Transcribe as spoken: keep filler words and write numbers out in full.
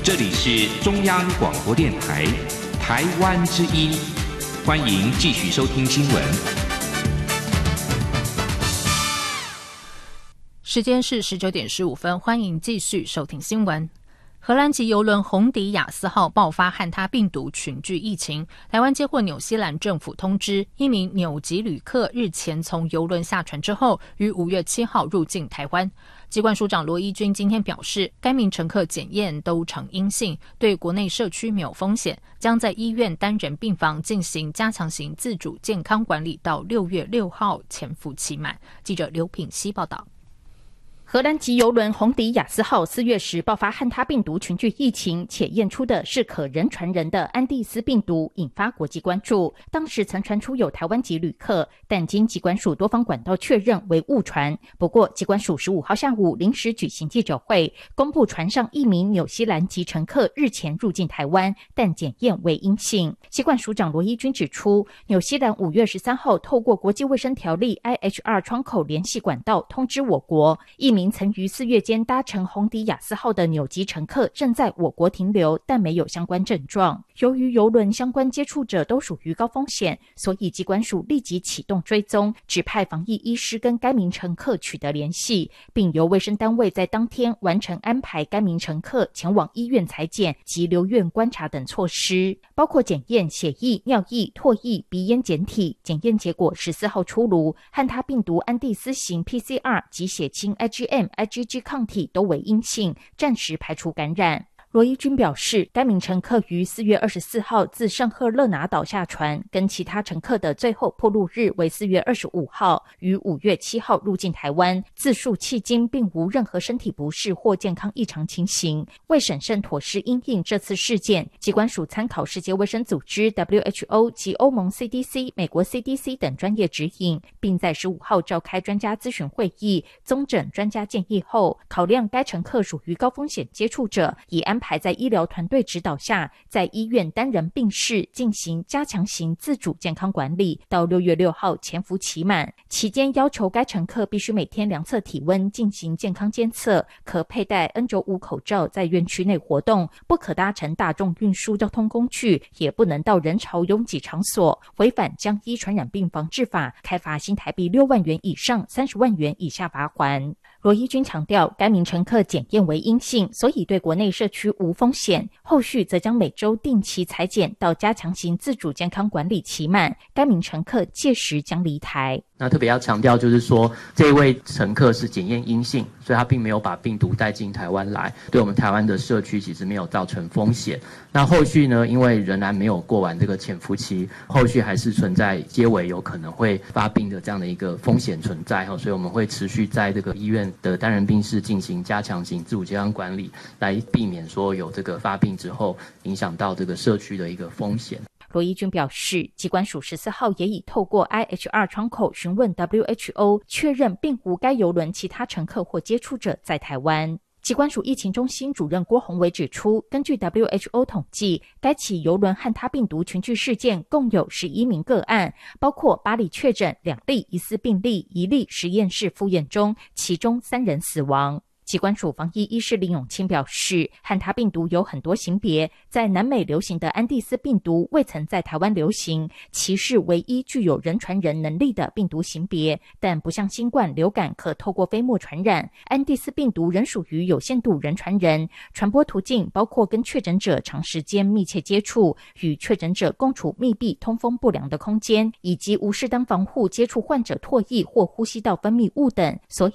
这里是中央广播电台台湾之音，欢迎继续收听新闻。 时间是十九点十五分，欢迎继续收听新闻。荷兰籍邮轮红迪亚斯号爆发汉他病毒群聚疫情，台湾接获纽西兰政府通知，一名纽籍旅客日前从邮轮下船之后，于五月七号入境台湾。机关署长罗一军今天表示，该名乘客检验都呈阴性，对国内社区没有风险，将在医院单人病房进行加强型自主健康管理到六月六号潜伏期满。记者刘品希报道。 荷兰籍邮轮红迪亚斯号四月时爆发汉他病毒群聚疫情，且验出的是可人传人的安地斯病毒，引发国际关注。当时曾传出有台湾籍旅客，但经疾管署多方管道确认为误传。不过，疾管署十五号下午临时举行记者会，公布船上一名纽西兰籍乘客日前入境台湾，但检验为阴性。疾管署长罗一军指出，纽西兰五月十三号透过国际卫生条例 I H R 窗口联系管道通知我国，一名曾于四月间搭乘红迪亚斯号的纽籍乘客正在我国停留，但没有相关症状。由于邮轮相关接触者都属于高风险，所以疾管署立即启动追踪，指派防疫医师跟该名乘客取得联系，并由卫生单位在当天完成安排该名乘客前往医院采检及留院观察等措施，包括检验血液、尿液、唾液、鼻咽检体。检验结果十四号出炉，汉他病毒安地斯型 P C R 及血清 I G M、I G G 抗体都为阴性，暂时排除感染。罗一军表示，该名乘客于四月二十四号自圣赫勒拿岛下船，跟其他乘客的最后暴露日为四月二十五号，于五月七号入境台湾，自述迄今并无任何身体不适或健康异常情形。为审慎妥适因应这次事件，疾管署参考世界卫生组织 W H O 及欧盟 C D C、美国 C D C 等专业指引，并在十五号召开专家咨询会议，综整专家建议后，考量该乘客属于高风险接触者，已安排在医疗团队指导下，在医院单人病室进行加强型自主健康管理，到六月六号潜伏期满。期间要求该乘客必须每天量测体温，进行健康监测，可佩戴 N 九十五 口罩在院区内活动，不可搭乘大众运输交通工具，也不能到人潮拥挤场所。违反将依传染病防治法，开罚新台币六万元以上三十万元以下罚锾。罗一军强调，该名乘客检验为阴性，所以对国内社区无风险。后续则将每周定期采检到加强型自主健康管理期满，该名乘客届时将离台。 那特别要强调就是说，这位乘客是检验阴性，所以他并没有把病毒带进台湾来，对我们台湾的社区其实没有造成风险。那后续呢，因为仍然没有过完这个潜伏期，后续还是存在接尾有可能会发病的这样的一个风险存在，所以我们会持续在这个医院的单人病室进行加强型自主健康管理，来避免说有这个发病之后影响到这个社区的一个风险。 罗一军表示，疾管署十四号也已透过 I H R 窗口询问 W H O， 确认并无该邮轮其他乘客或接触者在台湾。疾管署疫情中心主任郭宏伟指出，根据 W H O 统计，该起邮轮汉他病毒群聚事件共有十一名个案，包括八例确诊，两例疑似病例，一例实验室复验中，其中三人死亡。疾管署防疫医师林永清表示，汉他病毒有很多型别，在南美流行的安地斯病毒未曾在台湾流行，其是唯一具有人传人能力的病毒型别，但不像新冠、流感可透过飞沫传染，安地斯病毒仍属于有限度人传人，传播途径包括跟确诊者长时间密切接触，与确诊者共处密闭通风不良的空间，以及无适当防护接触患者唾液或呼吸道分泌物等，所